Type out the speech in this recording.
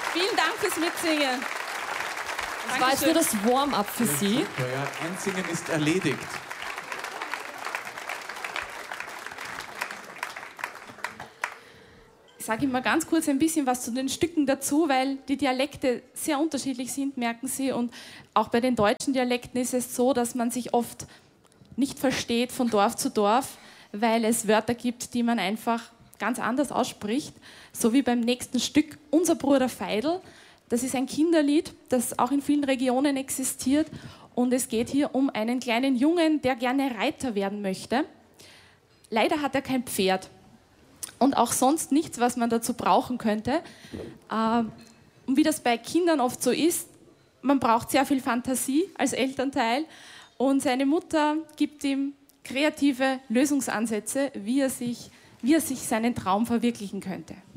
Vielen Dank fürs Mitsingen. Das war jetzt nur das Warm-up für Sie. Ja, Einsingen ist erledigt. Ich sage immer ganz kurz ein bisschen was zu den Stücken dazu, weil die Dialekte sehr unterschiedlich sind, merken Sie. Und auch bei den deutschen Dialekten ist es so, dass man sich oft nicht versteht von Dorf zu Dorf, weil es Wörter gibt, die man einfach ganz anders ausspricht. So wie beim nächsten Stück Unser Bruder Veidl. Das ist ein Kinderlied, das auch in vielen Regionen existiert. Und es geht hier um einen kleinen Jungen, der gerne Reiter werden möchte. Leider hat er kein Pferd. Und auch sonst nichts, was man dazu brauchen könnte. Und wie das bei Kindern oft so ist, man braucht sehr viel Fantasie als Elternteil. Und seine Mutter gibt ihm kreative Lösungsansätze, wie er sich seinen Traum verwirklichen könnte.